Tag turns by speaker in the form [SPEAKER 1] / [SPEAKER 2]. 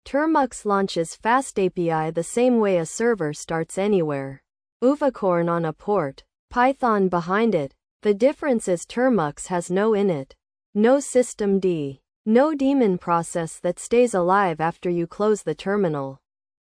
[SPEAKER 1] Termux launches FastAPI the same way a server starts anywhere. Uvicorn on a port. Python behind it. The difference is Termux has no init. No systemd. No daemon process that stays alive after you close the terminal.